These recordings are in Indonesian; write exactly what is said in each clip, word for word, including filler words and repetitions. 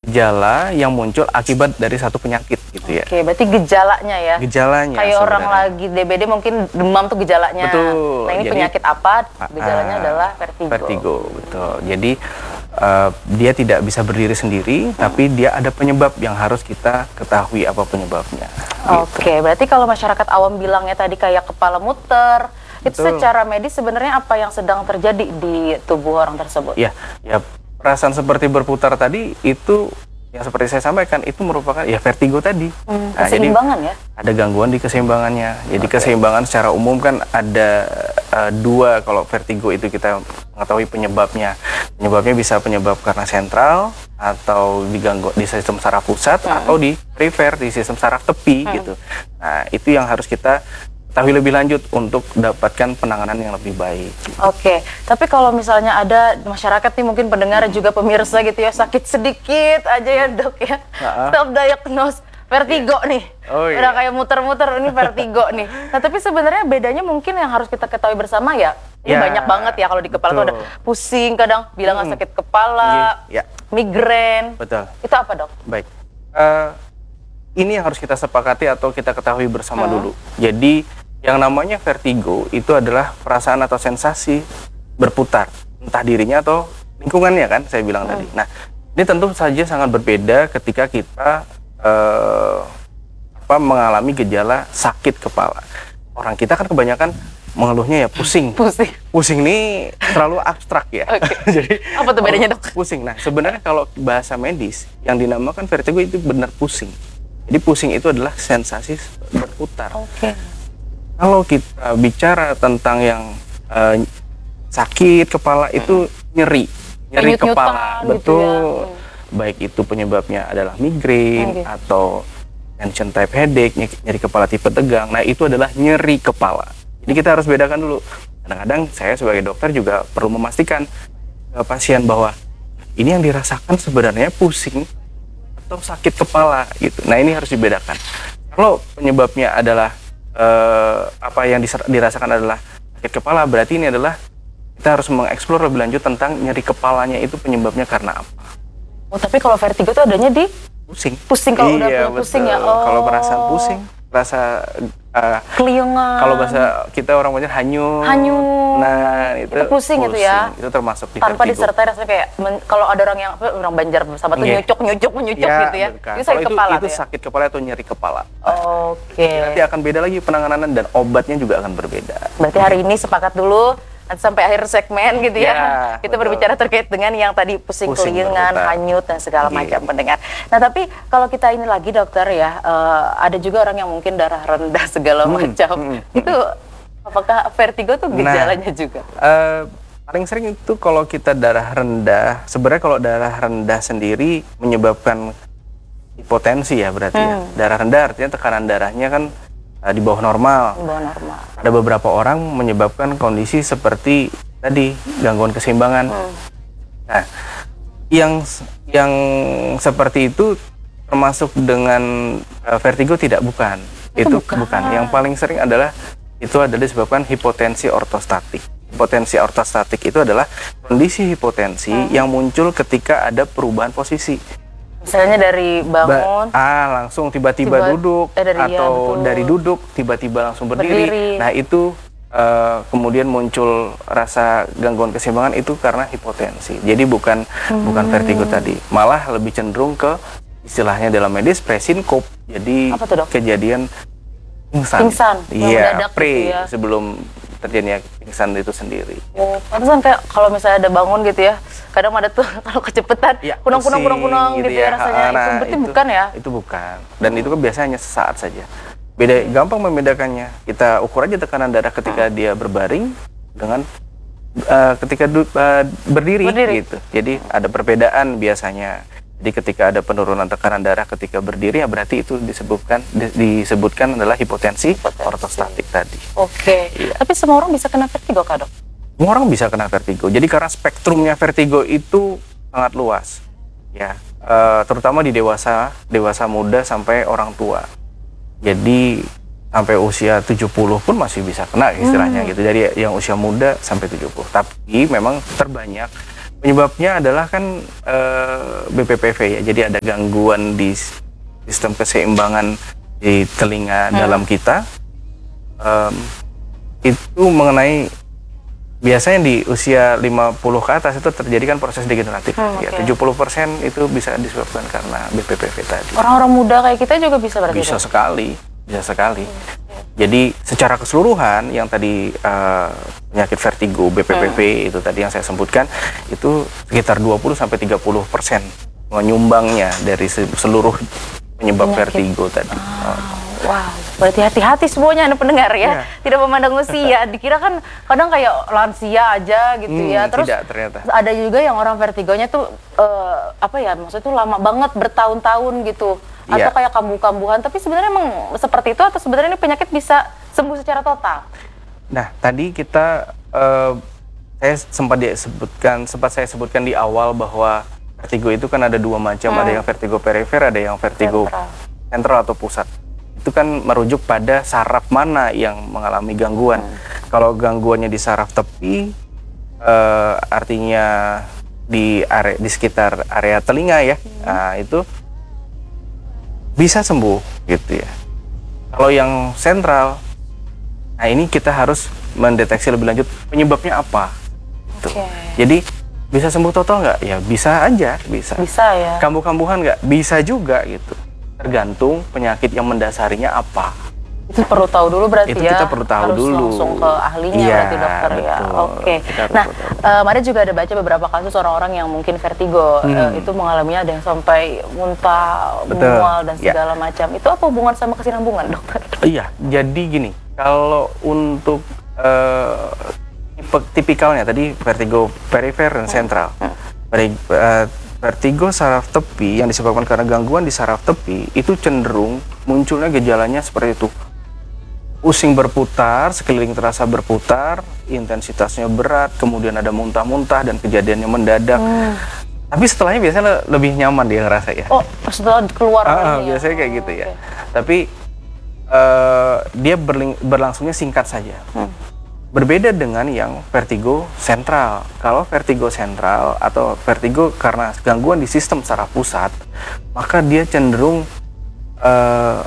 gejala yang muncul akibat dari satu penyakit gitu ya. Oke, berarti gejalanya ya. Gejalanya. Kayak sebenarnya. orang lagi D B D mungkin demam tuh gejalanya. Betul. Nah ini Jadi, penyakit apa? Gejalanya uh, adalah vertigo. Vertigo, betul. Jadi uh, dia tidak bisa berdiri sendiri, hmm. tapi dia ada penyebab yang harus kita ketahui apa penyebabnya. Oke, gitu. Berarti kalau masyarakat awam bilangnya tadi kayak kepala muter, betul. Itu secara medis sebenarnya apa yang sedang terjadi di tubuh orang tersebut? Ya, ya. Perasaan seperti berputar tadi itu yang seperti saya sampaikan itu merupakan ya vertigo tadi. Hmm, keseimbangan nah, ya? Ada gangguan di keseimbangannya. Jadi okay. keseimbangan secara umum kan ada uh, dua kalau vertigo itu kita mengetahui penyebabnya. Penyebabnya bisa penyebab karena sentral atau diganggu di sistem saraf pusat hmm. atau di perifer di sistem saraf tepi hmm. gitu. Nah itu yang harus kita ketahui lebih lanjut untuk dapatkan penanganan yang lebih baik. Oke, tapi kalau misalnya ada masyarakat nih mungkin pendengar hmm. juga pemirsa gitu ya sakit sedikit aja ya dok ya, uh-uh. self diagnose vertigo yeah. nih, oh, udah iya. kayak muter-muter ini vertigo nih. Nah tapi sebenarnya bedanya mungkin yang harus kita ketahui bersama ya, ini yeah. banyak banget ya kalau di kepala tuh ada pusing kadang bilang hmm. sakit kepala, yeah. Yeah. migrain. Betul. Itu apa dok? Baik. Uh, ini yang harus kita sepakati atau kita ketahui bersama hmm. dulu. Jadi yang namanya vertigo itu adalah perasaan atau sensasi berputar, entah dirinya atau lingkungannya kan, saya bilang hmm. tadi. Nah, ini tentu saja sangat berbeda ketika kita uh, apa, mengalami gejala sakit kepala. Orang kita kan kebanyakan mengeluhnya ya pusing. Pusing. Pusing ini terlalu abstrak ya. Okay. Jadi apa tuh bedanya dok? Pusing. Nah, sebenarnya kalau bahasa medis yang dinamakan vertigo itu benar pusing. Jadi pusing itu adalah sensasi berputar. Oke. Okay. Kalau kita bicara tentang yang uh, sakit kepala itu nyeri, nyeri kepala, betul. Gitu ya. Baik itu penyebabnya adalah migrain okay. atau tension type headache, nyeri kepala tipe tegang. Nah itu adalah nyeri kepala. Jadi kita harus bedakan dulu. Kadang-kadang saya sebagai dokter juga perlu memastikan ke pasien bahwa ini yang dirasakan sebenarnya pusing atau sakit kepala gitu. Nah ini harus dibedakan. Kalau penyebabnya adalah Uh, apa yang dirasakan adalah sakit kepala, berarti ini adalah kita harus mengeksplor lebih lanjut tentang nyeri kepalanya itu penyebabnya karena apa. Oh tapi kalau vertigo itu adanya di pusing. Pusing kalau iya, udah pusing ya. Oh. Kalau perasaan pusing, rasa uh, keliungan. Kalau bahasa kita orang banyak hanyut. Hanyut. Nah itu, itu pusing, pusing itu ya. Itu termasuk di tanpa vertigo. Disertai rasanya kayak kalau ada orang yang orang Banjar bersama tuh yeah. nyucuk nyucuk menyucuk ya, gitu ya. Betul. Itu sakit itu, kepala. Itu ya? sakit kepala atau nyeri kepala. Oke. Okay. Nanti akan beda lagi penanganan dan obatnya juga akan berbeda. Berarti hari ini sepakat dulu. Nanti sampai akhir segmen gitu ya, ya kita betul. berbicara terkait dengan yang tadi pusing, pusing keliungan, hanyut dan segala yeah. macam pendengar. Nah tapi kalau kita ini lagi dokter ya, uh, ada juga orang yang mungkin darah rendah segala hmm. macam. Hmm. Itu apakah vertigo tuh gejalanya nah, juga? Uh, paling sering itu kalau kita darah rendah, sebenarnya kalau darah rendah sendiri menyebabkan hipotensi ya berarti hmm. ya. Darah rendah artinya tekanan darahnya kan di bawah normal. Di bawah normal. Ada beberapa orang menyebabkan kondisi seperti tadi gangguan keseimbangan. Hmm. Nah, yang yang seperti itu termasuk dengan uh, vertigo tidak bukan. Itu, itu bukan. bukan. Yang paling sering adalah itu adalah disebabkan hipotensi ortostatik. Hipotensi ortostatik itu adalah kondisi hipotensi hmm. yang muncul ketika ada perubahan posisi. Misalnya dari bangun, ba ah langsung tiba-tiba duduk, eh, dari, atau ya, dari duduk tiba-tiba langsung berdiri. berdiri. Nah itu uh, kemudian muncul rasa gangguan keseimbangan itu karena hipotensi. Jadi bukan hmm. bukan vertigo tadi, malah lebih cenderung ke istilahnya dalam medis presinkop. Jadi apa tuh, dok? Kejadian pingsan. Pingsan. Iya, pre gitu ya. sebelum terjadinya pingsan itu sendiri. Oh, pantesan kayak kalau misalnya ada bangun gitu ya, kadang ada tuh kalau kecepetan, ya, kunang-kunang kunang-kunang gitu, gitu ya, ya rasanya. Nah, itu berarti itu, bukan ya? Itu bukan. Dan itu kan biasanya sesaat saja. Beda, gampang membedakannya. Kita ukur aja tekanan darah ketika dia berbaring dengan uh, ketika uh, berdiri, berdiri gitu. Jadi ada perbedaan biasanya. Jadi ketika ada penurunan tekanan darah ketika berdiri ya berarti itu disebutkan di, disebutkan adalah hipotensi, hipotensi ortostatik tadi. Oke. Iya. Tapi semua orang bisa kena vertigo kah, dok? Semua orang bisa kena vertigo. Jadi karena spektrumnya vertigo itu sangat luas, ya, uh, terutama di dewasa, dewasa muda sampai orang tua. Jadi sampai usia tujuh puluh pun masih bisa kena istilahnya hmm. gitu. Dari yang usia muda sampai tujuh puluh. Tapi memang terbanyak Penyebabnya adalah kan uh, B P P V ya, jadi ada gangguan di sistem keseimbangan di telinga hmm. dalam kita. Um, itu mengenai biasanya di usia lima puluh ke atas itu terjadi kan proses degeneratif. Hmm, okay. Ya, tujuh puluh persen itu bisa disebabkan karena B P P V tadi. Orang-orang muda kayak kita juga bisa berarti? Bisa itu? sekali, bisa sekali. Hmm. Jadi secara keseluruhan yang tadi uh, penyakit vertigo B P P V hmm. itu tadi yang saya sebutkan itu sekitar dua puluh sampai tiga puluh persen menyumbangnya dari seluruh penyebab penyakit. Vertigo tadi. Oh. Wow, berarti hati-hati semuanya Anda pendengar ya. Yeah. Tidak memandang usia. Dikira kan kadang kayak lansia aja gitu hmm, ya. Terus tidak, ternyata. Ada juga yang orang vertigonya tuh uh, apa ya? Maksudnya tuh lama banget bertahun-tahun gitu. Atau yeah. kayak kambuh-kambuhan, tapi sebenarnya emang seperti itu atau sebenarnya ini penyakit bisa sembuh secara total? Nah, tadi kita uh, saya sempat disebutkan, sempat saya sebutkan di awal bahwa vertigo itu kan ada dua macam, hmm. ada yang vertigo perifer, ada yang vertigo sentral, sentral atau pusat. Itu kan merujuk pada saraf mana yang mengalami gangguan. Hmm. Kalau gangguannya di saraf tepi, uh, artinya di area di sekitar area telinga ya, hmm. nah, itu bisa sembuh gitu ya. Kalau yang sentral, nah ini kita harus mendeteksi lebih lanjut penyebabnya apa. Gitu. Okay. Jadi bisa sembuh total nggak? Ya bisa aja, bisa. Bisa ya. Kambuh-kambuhan nggak? Bisa juga gitu. Tergantung penyakit yang mendasarinya apa. Itu perlu tahu dulu berarti itu ya. Kita perlu tahu harus dulu. Langsung ke ahlinya ya, berarti dokter betul. ya. Oke. Okay. Nah, um, ada juga ada baca beberapa kasus orang-orang yang mungkin vertigo hmm. uh, itu mengalaminya ada yang sampai muntah, betul. Mual dan segala ya. Macam. Itu apa hubungan sama kesinambungan, dokter? Iya, jadi gini, kalau untuk uh, tipe tipikalnya tadi vertigo perifer dan sentral. Hmm. Hmm. Uh, vertigo saraf tepi yang disebabkan karena gangguan di saraf tepi itu cenderung munculnya gejalanya seperti itu. Pusing berputar, sekeliling terasa berputar, intensitasnya berat, kemudian ada muntah-muntah dan kejadiannya mendadak. Hmm. Tapi setelahnya biasanya lebih nyaman dia ngerasa ya. Oh, setelah keluar ah, ya? Biasanya kayak gitu ya. Okay. Tapi uh, dia berling- berlangsungnya singkat saja. Hmm. Berbeda dengan yang vertigo sentral. Kalau vertigo sentral atau vertigo karena gangguan di sistem saraf pusat, maka dia cenderung uh,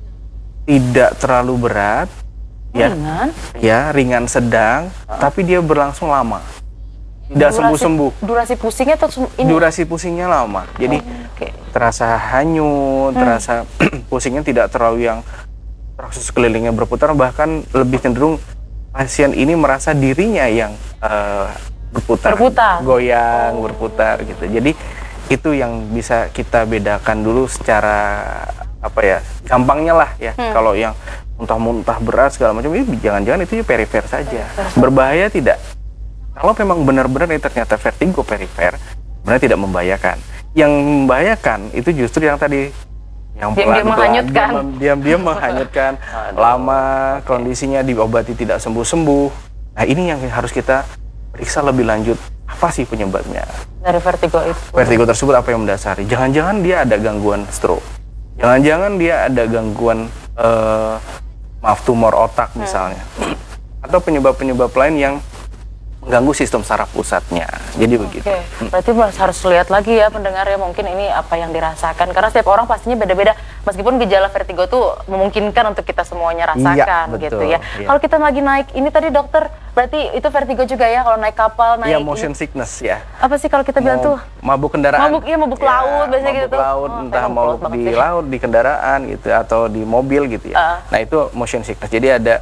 tidak terlalu berat, ya, ringan, ya ringan sedang, uh. tapi dia berlangsung lama, tidak sembuh-sembuh. Durasi pusingnya atau ini? Durasi pusingnya lama, jadi oh, okay. terasa hanyut, hmm. terasa pusingnya tidak terlalu yang terasa sekelilingnya berputar, bahkan lebih cenderung pasien ini merasa dirinya yang uh, berputar, berputar, goyang, oh. berputar gitu. Jadi itu yang bisa kita bedakan dulu secara apa ya, gampangnya lah ya. Hmm. Kalau yang muntah-muntah berat segala macam, ini jangan-jangan itu perifer saja. Perifer. Berbahaya tidak? Kalau memang benar-benar ini ternyata vertigo perifer, benar tidak membahayakan. Yang membahayakan itu justru yang tadi yang diam-diam menghanyutkan, diam-diam menghanyutkan, lama kondisinya diobati tidak sembuh-sembuh. Nah ini yang harus kita periksa lebih lanjut. Apa sih penyebabnya? Dari vertigo itu. Vertigo tersebut apa yang mendasari? Jangan-jangan dia ada gangguan stroke. Jangan-jangan dia ada gangguan uh, maaf tumor otak misalnya, hmm. atau penyebab-penyebab lain yang mengganggu sistem saraf pusatnya. Jadi begitu. Oke, berarti harus lihat lagi ya pendengar ya, mungkin ini apa yang dirasakan karena setiap orang pastinya beda-beda. Meskipun gejala vertigo tuh memungkinkan untuk kita semuanya rasakan, iya, gitu ya. Iya. Kalau kita lagi naik ini tadi dokter, berarti itu vertigo juga ya kalau naik kapal, naik. Iya, motion ini. Sickness ya. Apa sih kalau kita bilang tuh? Mabuk kendaraan. Mabuk, iya mabuk ya, laut biasanya mabuk gitu tuh. Laut, oh, entah mabuk di sih. Laut, di kendaraan gitu atau di mobil gitu ya. Uh. Nah itu motion sickness. Jadi ada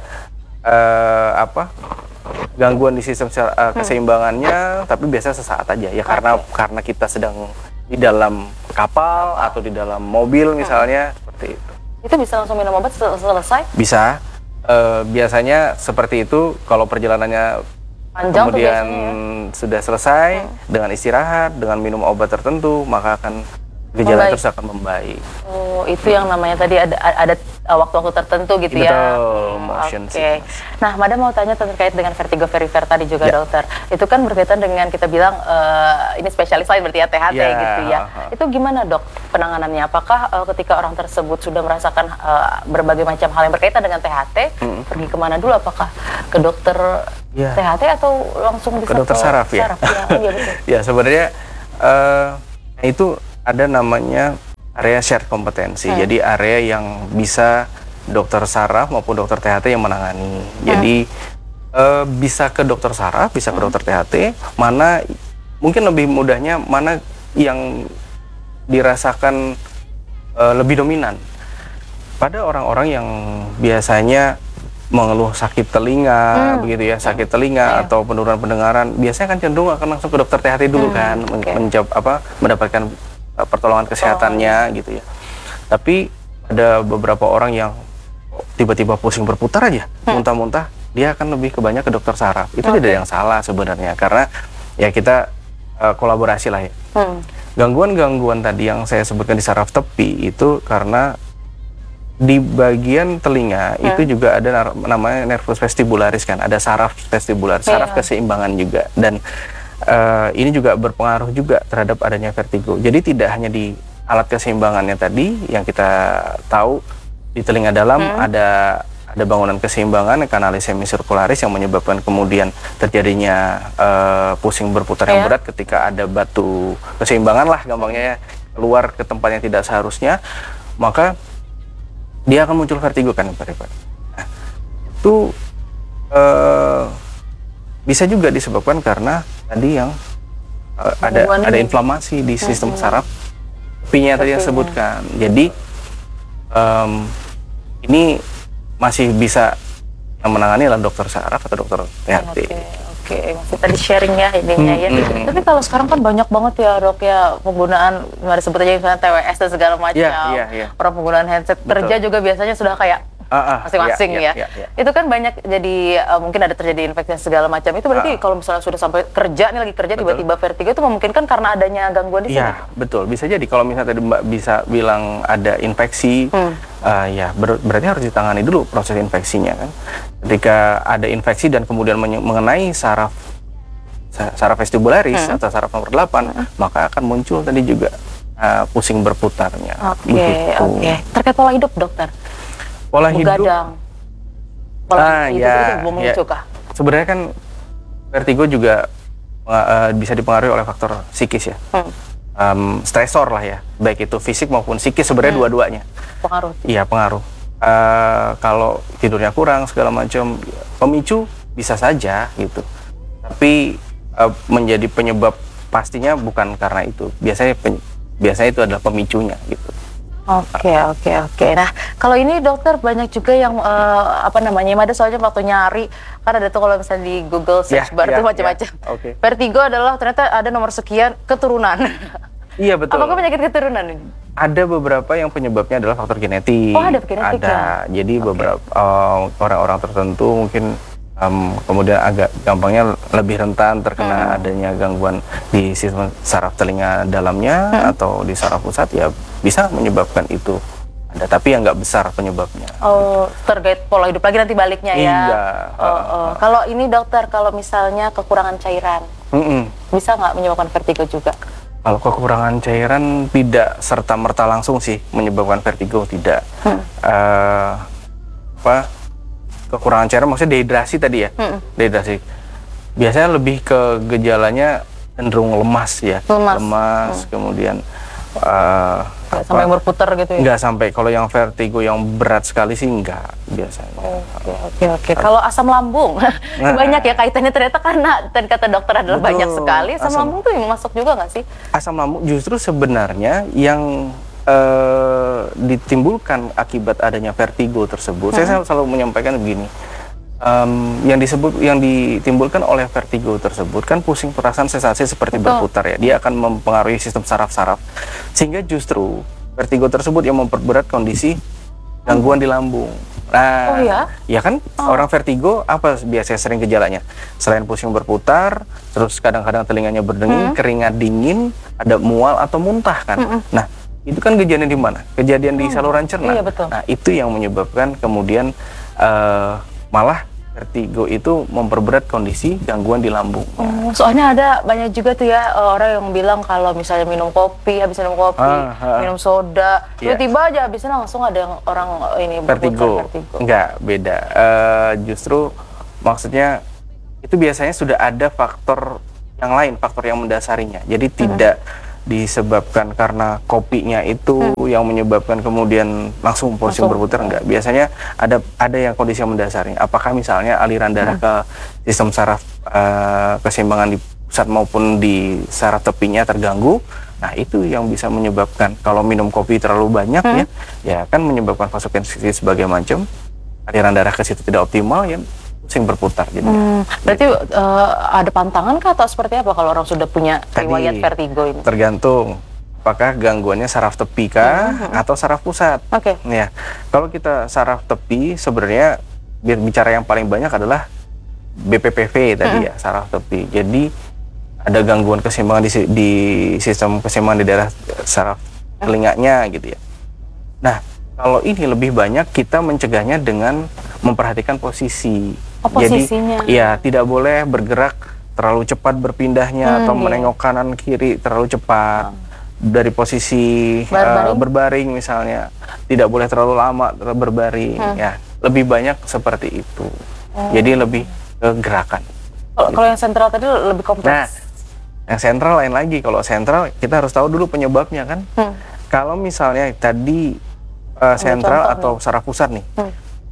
uh, apa? gangguan di sistem uh, keseimbangannya, hmm. tapi biasa sesaat aja ya, karena okay. karena kita sedang di dalam kapal atau di dalam mobil misalnya, hmm. seperti itu. Itu bisa langsung minum obat sel selesai? Bisa. Uh, biasanya seperti itu kalau perjalanannya panjang, kemudian sudah selesai, hmm. dengan istirahat, dengan minum obat tertentu, maka akan gejala terus akan membaik. Oh, itu yang namanya tadi ada ada waktu-waktu tertentu gitu ya. Betul, motion Oke. Okay. Nah, Mada mau tanya terkait dengan vertigo verifer tadi juga ya. Dokter. Itu kan berkaitan dengan kita bilang uh, ini spesialis lain berarti ya T H T ya. Gitu ya. Itu gimana dok penanganannya? Apakah uh, ketika orang tersebut sudah merasakan uh, berbagai macam hal yang berkaitan dengan T H T, hmm. pergi kemana dulu? Apakah ke dokter ya. T H T atau langsung bisa ke dokter ke saraf ya? Saraf, ya, ya, betul. Ya sebenarnya uh, itu ada namanya area shared kompetensi, hmm. jadi area yang bisa dokter saraf maupun dokter T H T yang menangani. Hmm. Jadi e, bisa ke dokter saraf, bisa ke dokter T H T, mana mungkin lebih mudahnya mana yang dirasakan e, lebih dominan. Pada orang-orang yang biasanya mengeluh sakit telinga, hmm. begitu ya, sakit telinga hmm. atau penurunan pendengaran, biasanya kan cenderung akan langsung ke dokter T H T dulu hmm. kan, okay. menjawab apa, mendapatkan pertolongan kesehatannya oh. gitu ya. Tapi ada beberapa orang yang tiba-tiba pusing berputar aja, muntah-muntah, hmm. dia akan lebih ke banyak ke dokter saraf. Itu okay. tidak yang salah sebenarnya, karena ya kita uh, kolaborasi lah ya. Gangguan-gangguan hmm. tadi yang saya sebutkan di saraf tepi itu karena di bagian telinga hmm. itu juga ada namanya nervus vestibularis kan, ada saraf vestibularis, saraf yeah. keseimbangan juga, dan Uh, ini juga berpengaruh juga terhadap adanya vertigo. Jadi tidak hanya di alat keseimbangannya tadi yang kita tahu di telinga dalam hmm. ada ada bangunan keseimbangan kanalis semisirkularis yang menyebabkan kemudian terjadinya uh, pusing berputar yeah. yang berat ketika ada batu keseimbangan lah gampangnya ya, keluar ke tempat yang tidak seharusnya, maka dia akan muncul vertigo kan Pak Rifat. Nah, itu uh, bisa juga disebabkan karena tadi yang uh, ada ada inflamasi di sistem hmm. saraf tepinya tadi yang sebutkan. Jadi um, ini masih bisa yang menangani adalah dokter saraf atau dokter T H T. Oke, oke, masih tadi sharing ya ininya ya. Hmm. Tapi kalau sekarang kan banyak banget ya dok ya penggunaan, mari sebut aja misalnya T W S dan segala macam. Yeah, yeah, yeah. Orang penggunaan handset Betul. Kerja juga biasanya sudah kayak masing-masing uh, uh, ya, ya. ya, ya, ya. Itu kan banyak jadi uh, mungkin ada terjadi infeksi segala macam. Itu berarti uh. kalau misalnya sudah sampai kerja nih lagi kerja tiba-tiba vertigo itu memungkinkan karena adanya gangguan di sini. Iya, betul. Bisa jadi kalau misalnya tadi Mbak bisa bilang ada infeksi, hmm. uh, ya ber berarti harus ditangani dulu proses infeksinya kan. Ketika ada infeksi dan kemudian mengenai saraf saraf vestibularis hmm. atau saraf nomor delapan, hmm. maka akan muncul tadi juga uh, pusing berputarnya. Oke, okay, oke. Okay. Terkait pola hidup dokter. Pola hidup, pola ah, hidup ya, itu ya. Sebenarnya kan vertigo juga uh, bisa dipengaruhi oleh faktor psikis ya, hmm. um, stresor lah ya, baik itu fisik maupun psikis sebenarnya hmm. dua-duanya. Pengaruh. Iya pengaruh. Uh, kalau tidurnya kurang segala macam, pemicu bisa saja gitu, tapi uh, menjadi penyebab pastinya bukan karena itu. Biasanya biasanya itu adalah pemicunya gitu. Oke, oke, oke. Nah, kalau ini dokter banyak juga yang uh, apa namanya, ada soalnya waktu nyari, kan ada tuh kalau misalnya di Google search yeah, bar yeah, tuh macam-macam. Yeah, okay. Vertigo adalah ternyata ada nomor sekian keturunan. Iya betul. Apakah penyakit keturunan ini? Ada beberapa yang penyebabnya adalah faktor genetik. Oh, ada genetik Ada. Ya? Jadi okay. beberapa orang-orang uh, tertentu mungkin Um, kemudian agak gampangnya lebih rentan terkena hmm. adanya gangguan di sistem saraf telinga dalamnya hmm. atau di saraf pusat, ya bisa menyebabkan itu ada, tapi yang nggak besar penyebabnya. Oh, terkait pola hidup lagi nanti baliknya ya. Iya. Oh, oh. Uh, kalau ini dokter, kalau misalnya kekurangan cairan, mm -mm. bisa nggak menyebabkan vertigo juga? Kalau kekurangan cairan tidak serta merta langsung sih menyebabkan vertigo, tidak. Hmm. Uh, apa? Kekurangan cairan maksudnya dehidrasi tadi ya, hmm. dehidrasi. Biasanya lebih ke gejalanya cenderung lemas ya, lemas, lemas hmm. kemudian uh, nggak sampai berputar gitu ya? Nggak sampai. Kalau yang vertigo yang berat sekali sih nggak biasanya. Oke oke oke. Kalau asam lambung nah, banyak ya kaitannya ternyata, karena dan kata dokter adalah betul, banyak sekali. Asam, asam lambung tuh yang masuk juga nggak sih? Asam lambung justru sebenarnya yang Uh, ditimbulkan akibat adanya vertigo tersebut, hmm. saya selalu menyampaikan begini, um, yang disebut yang ditimbulkan oleh vertigo tersebut kan pusing, perasaan, sensasi seperti Betul. berputar ya, dia akan mempengaruhi sistem saraf-saraf sehingga justru vertigo tersebut yang memperberat kondisi gangguan di lambung. Nah, oh ya? Ya kan oh. orang vertigo apa biasanya sering gejalanya? Selain pusing berputar, terus kadang-kadang telinganya berdenging, hmm. keringat dingin, ada mual atau muntah kan. Hmm. Nah, itu kan kejadian di mana? Kejadian di saluran cerna. Iya, betul. Nah, itu yang menyebabkan kemudian uh, malah vertigo itu memperberat kondisi gangguan di lambung. Oh, soalnya ada banyak juga tuh ya orang yang bilang kalau misalnya minum kopi, habis minum kopi, ah, ah, minum soda, tiba-tiba yeah. aja habisnya langsung ada yang orang ini vertigo. vertigo. Enggak, beda. Uh, justru maksudnya itu biasanya sudah ada faktor yang lain, faktor yang mendasarinya. Jadi hmm. tidak disebabkan karena kopinya itu hmm. yang menyebabkan kemudian langsung pusing berputar, enggak. Biasanya ada ada yang kondisi yang mendasarnya. Apakah misalnya aliran darah hmm. ke sistem saraf uh, keseimbangan di pusat maupun di saraf tepinya terganggu. Nah, itu yang bisa menyebabkan kalau minum kopi terlalu banyak hmm. ya, ya kan menyebabkan vasokonstriksi sebagai macam aliran darah ke situ tidak optimal ya. Pusing berputar jadi. Hmm, berarti gitu. uh, ada pantangan kah atau seperti apa kalau orang sudah punya riwayat vertigo ini? Tergantung apakah gangguannya saraf tepi kah hmm. atau saraf pusat. Oke. Okay. Ya, kalau kita saraf tepi sebenarnya bicara yang paling banyak adalah B P P V tadi hmm. ya, saraf tepi. Jadi ada gangguan keseimbangan di, di sistem keseimbangan di daerah saraf telinganya gitu ya. Nah, kalau ini lebih banyak kita mencegahnya dengan memperhatikan posisi. Oh, posisinya. Jadi, ya tidak boleh bergerak terlalu cepat berpindahnya hmm, atau iya. menengok kanan kiri terlalu cepat. Hmm. Dari posisi berbaring. Uh, berbaring misalnya, tidak boleh terlalu lama berbaring. Hmm. Ya, lebih banyak seperti itu. Hmm. Jadi lebih ke gerakan. Kalau gitu. yang sentral tadi lebih kompleks. Nah, yang sentral lain lagi. Kalau sentral kita harus tahu dulu penyebabnya kan. Hmm. Kalau misalnya tadi uh, sentral atau saraf pusat nih. Hmm.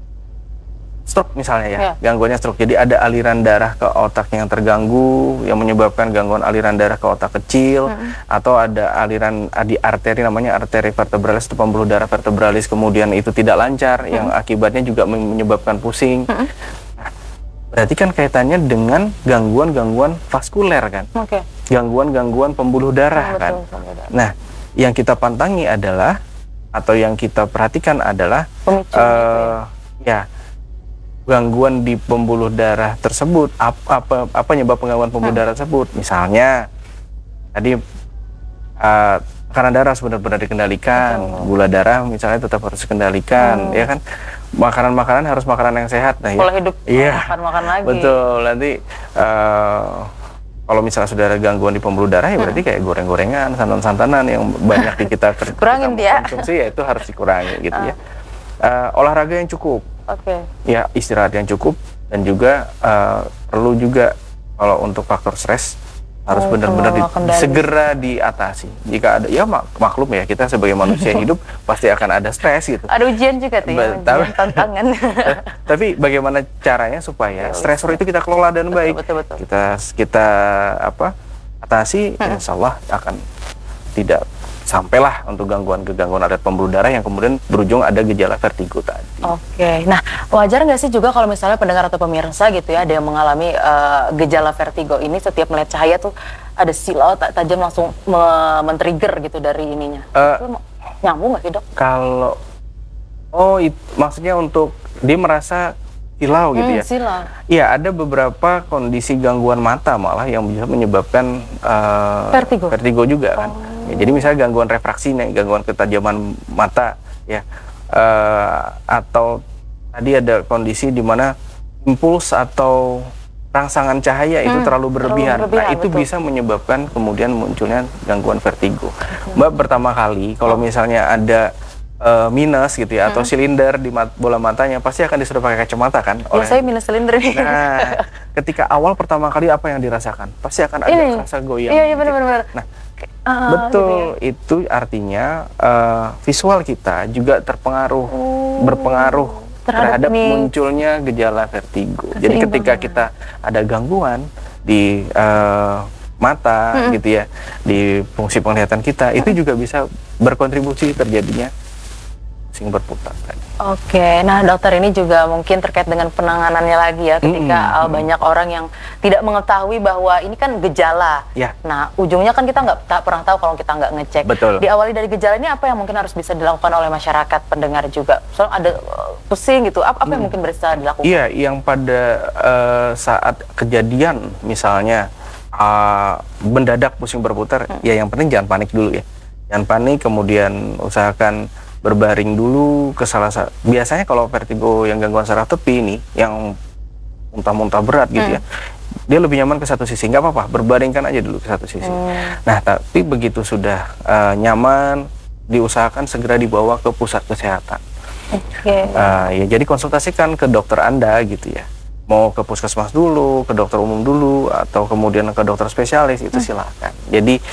Stroke misalnya ya, ya, gangguannya stroke. Jadi ada aliran darah ke otak yang terganggu, yang menyebabkan gangguan aliran darah ke otak kecil, hmm. atau ada aliran di arteri namanya arteri vertebralis atau pembuluh darah vertebralis, kemudian itu tidak lancar, hmm. yang akibatnya juga menyebabkan pusing. Hmm. Nah, berarti kan kaitannya dengan gangguan-gangguan vaskuler kan, okay. gangguan-gangguan pembuluh darah oh, kan. Betul, betul. Nah, yang kita pantangi adalah atau yang kita perhatikan adalah, Pemicu, uh, ya. ya gangguan di pembuluh darah tersebut, apa apa, apa penyebab penggangguan pembuluh hmm. darah tersebut. Misalnya tadi uh, tekanan darah benar-benar dikendalikan, betul. Gula darah misalnya tetap harus dikendalikan, hmm. ya kan. Makanan-makanan harus makanan yang sehat. Nah, pola ya. hidup iya, makan-makan lagi. Betul. Nanti uh, kalau misalnya sudah ada gangguan di pembuluh darah ya berarti kayak goreng-gorengan, santan-santanan yang banyak di kita kurangin dia. konsumsi ya itu harus dikurangi gitu uh. ya. Uh, olahraga yang cukup. Oke. Okay. Ya, istirahat yang cukup dan juga uh, perlu juga kalau untuk faktor stres harus oh, benar-benar di, segera diatasi. Jika ada, ya mak maklum ya kita sebagai manusia hidup pasti akan ada stres gitu. Ada ujian juga tuh, ya, ujian tantangan. Tapi bagaimana caranya supaya stresor itu kita kelola dan betul, baik, betul, betul. kita kita apa atasi, hmm. insya Allah akan tidak sampailah untuk gangguan-gangguan adat pembuluh darah yang kemudian berujung ada gejala vertigo tadi. Oke, okay. Nah wajar nggak sih juga kalau misalnya pendengar atau pemirsa gitu ya ada yang mengalami uh, gejala vertigo ini setiap melihat cahaya tuh ada silau tajam langsung men-trigger gitu dari ininya. Uh, itu nyambung nggak sih dok? Kalau oh itu, maksudnya untuk dia merasa silau gitu hmm, ya? Silau. Iya, ada beberapa kondisi gangguan mata malah yang bisa menyebabkan uh, vertigo. vertigo juga kan. Oh. Ya, jadi misalnya gangguan refraksi nih, gangguan ketajaman mata ya, uh, atau tadi ada kondisi di mana impuls atau rangsangan cahaya hmm, itu terlalu berlebihan. Terlalu berlebihan nah itu betul. Bisa menyebabkan kemudian munculnya gangguan vertigo. Hmm. Mbak pertama kali kalau misalnya ada uh, minus gitu ya, hmm. atau silinder di mat bola matanya pasti akan disuruh pakai kacamata kan? Ya oleh... saya minus silinder nih. Nah, ketika awal pertama kali apa yang dirasakan? Pasti akan ada ini. rasa goyang. Iya, iya benar-benar. Nah, Uh, betul, gitu ya? Itu artinya uh, visual kita juga terpengaruh, oh, berpengaruh terhadap, terhadap munculnya gejala vertigo. Jadi ketika kita ada gangguan di uh, mata, mm-hmm. gitu ya, di fungsi penglihatan kita, mm-hmm. itu juga bisa berkontribusi terjadinya pusing berputar tadi. Oke, nah dokter ini juga mungkin terkait dengan penanganannya lagi ya, ketika mm -hmm. banyak orang yang tidak mengetahui bahwa ini kan gejala. Ya. Nah, ujungnya kan kita nggak pernah tahu kalau kita nggak ngecek. Betul. Diawali dari gejala ini apa yang mungkin harus bisa dilakukan oleh masyarakat pendengar juga? Soalnya ada uh, pusing gitu, apa, apa yang mungkin bisa dilakukan? Iya, yang pada uh, saat kejadian misalnya uh, mendadak pusing berputar, hmm. ya yang penting jangan panik dulu ya. Jangan panik, kemudian usahakan berbaring dulu ke salah satu. Biasanya kalau vertigo yang gangguan saraf tepi ini, yang muntah-muntah berat gitu hmm. ya, dia lebih nyaman ke satu sisi. Nggak apa-apa, berbaringkan aja dulu ke satu sisi. Hmm. Nah, tapi begitu sudah uh, nyaman, diusahakan segera dibawa ke pusat kesehatan. Okay. Uh, ya, jadi konsultasikan ke dokter Anda gitu ya. Mau ke puskesmas dulu, ke dokter umum dulu, atau kemudian ke dokter spesialis, itu hmm. silakan. Jadi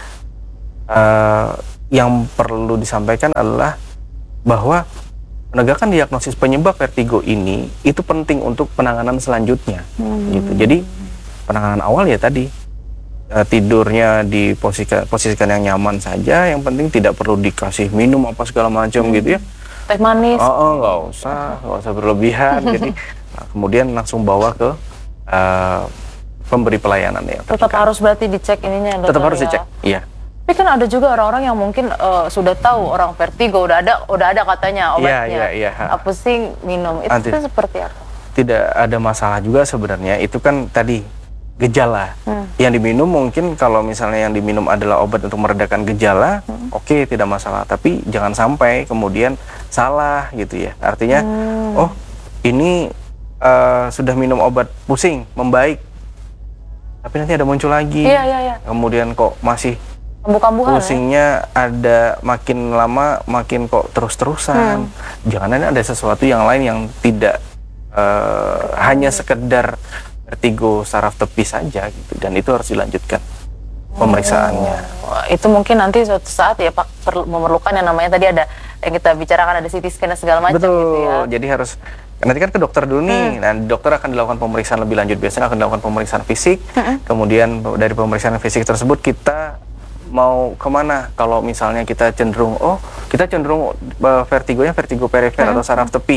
uh, yang perlu disampaikan adalah bahwa penegakan diagnosis penyebab vertigo ini itu penting untuk penanganan selanjutnya. Hmm. Gitu. Jadi penanganan awal ya tadi uh, tidurnya diposisikan posisikan yang nyaman saja. Yang penting tidak perlu dikasih minum apa segala macam hmm. gitu ya. Teh manis. Oh, oh nggak usah, nggak usah berlebihan. Jadi nah, kemudian langsung bawa ke uh, pemberi pelayanan ya. Tetap harus berarti dicek ininya. Tetap harus ya. dicek. Iya. Tapi kan ada juga orang-orang yang mungkin uh, sudah tahu orang vertigo, udah ada udah ada katanya obatnya. Iya, iya, iya. Pusing minum. Itu, Anti, itu seperti apa? Tidak ada masalah juga sebenarnya. Itu kan tadi gejala. Hmm. Yang diminum mungkin kalau misalnya yang diminum adalah obat untuk meredakan gejala, hmm. oke okay, tidak masalah. Tapi jangan sampai kemudian salah gitu ya. Artinya, hmm. oh ini uh, sudah minum obat pusing, membaik. Tapi nanti ada muncul lagi. Iya, iya, iya. Kemudian kok masih kambuh-kambuhan, pusingnya ya? Ada makin lama makin kok terus-terusan. Hmm. Jangan ada sesuatu yang lain yang tidak uh, hmm. hanya sekedar vertigo saraf tepi saja gitu, dan itu harus dilanjutkan pemeriksaannya. Oh, itu mungkin nanti suatu saat ya Pak perlu memerlukan yang namanya tadi ada yang kita bicarakan ada C T scan dan segala macam gitu ya. Jadi harus nanti kan ke dokter dulu nih, hmm. dan dokter akan dilakukan pemeriksaan lebih lanjut. Biasanya akan dilakukan pemeriksaan fisik, hmm. kemudian dari pemeriksaan fisik tersebut kita mau kemana. Kalau misalnya kita cenderung, oh kita cenderung uh, vertigonya vertigo perifer hmm. atau saraf tepi,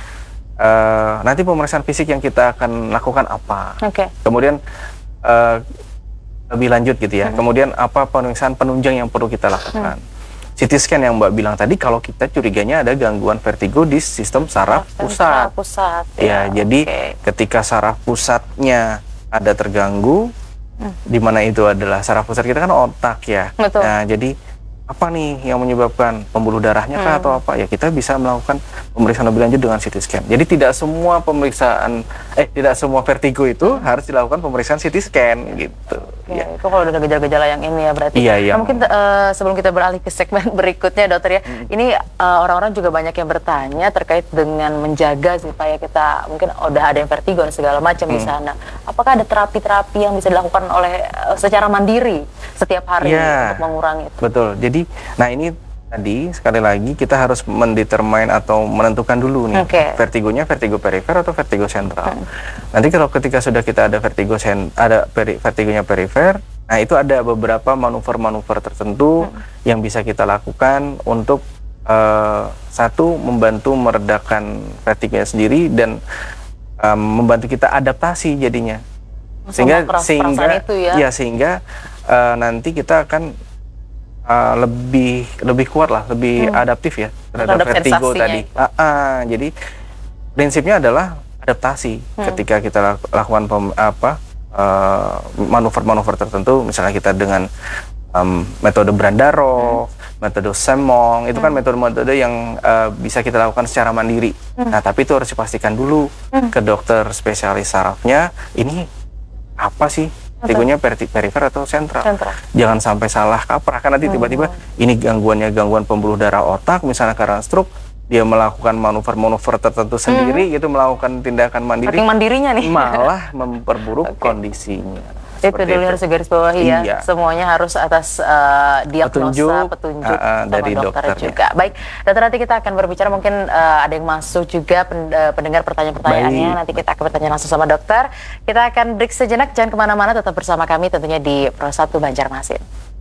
uh, nanti pemeriksaan fisik yang kita akan lakukan apa. Okay. Kemudian uh, lebih lanjut gitu ya. Hmm. Kemudian apa pemeriksaan penunjang yang perlu kita lakukan. Hmm. C T scan yang Mbak bilang tadi, kalau kita curiganya ada gangguan vertigo di sistem saraf pusat. pusat ya, ya, jadi okay. ketika saraf pusatnya ada terganggu, hmm. di mana itu adalah saraf pusat kita kan otak ya. Betul. Nah, jadi apa nih yang menyebabkan pembuluh darahnya kah hmm. atau apa? Ya kita bisa melakukan pemeriksaan lebih lanjut dengan C T scan. Jadi tidak semua pemeriksaan, eh tidak semua vertigo itu hmm. harus dilakukan pemeriksaan C T scan gitu. Ya, ya. Itu kalau ada gejala-gejala yang ini ya berarti. Iya, iya. Nah, mungkin uh, sebelum kita beralih ke segmen berikutnya dokter ya, hmm. ini uh, orang-orang juga banyak yang bertanya terkait dengan menjaga supaya kita mungkin udah ada yang vertigo dan segala macam hmm. di sana. Apakah ada terapi-terapi yang bisa dilakukan oleh uh, secara mandiri setiap hari ya, untuk mengurangi itu? Betul. Jadi, nah ini tadi sekali lagi kita harus mendetermine atau menentukan dulu nih okay. vertigonya vertigo perifer atau vertigo sentral. Hmm. Nanti kalau ketika sudah kita ada vertigo sen, ada peri, vertigonya perifer, nah itu ada beberapa manuver-manuver tertentu hmm. yang bisa kita lakukan untuk uh, satu membantu meredakan vertigonya sendiri dan um, membantu kita adaptasi jadinya. Sehingga sehingga itu ya. ya sehingga uh, nanti kita akan Uh, lebih lebih kuat lah, lebih hmm. adaptif ya terhadap terhadap vertigo tadi. Uh, uh, jadi prinsipnya adalah adaptasi. Hmm. Ketika kita lakukan pem, apa manuver-manuver uh, tertentu, misalnya kita dengan um, metode Brandarov, hmm. metode Semong, itu hmm. kan metode-metode yang uh, bisa kita lakukan secara mandiri. Hmm. Nah, tapi itu harus dipastikan dulu hmm. ke dokter spesialis sarafnya, ini apa sih? Vertigonya perifer atau sentral. sentral. Jangan sampai salah kaprah, kan nanti tiba-tiba hmm. ini gangguannya gangguan pembuluh darah otak, misalnya karena stroke, dia melakukan manuver-manuver tertentu sendiri, hmm. gitu melakukan tindakan mandiri. Saking mandirinya nih. Malah memperburuk okay. kondisinya. Itu dulu harus garis bawahi ya. Iya. Semuanya harus atas uh, diagnosa, petunjuk, petunjuk uh, uh, dari dokter dokternya juga. Baik, dokter nanti kita akan berbicara, mungkin uh, ada yang masuk juga pen, uh, pendengar pertanyaan-pertanyaannya. Nanti kita akan bertanya langsung sama dokter. Kita akan break sejenak, jangan kemana-mana, tetap bersama kami tentunya di Pro satu Banjarmasin.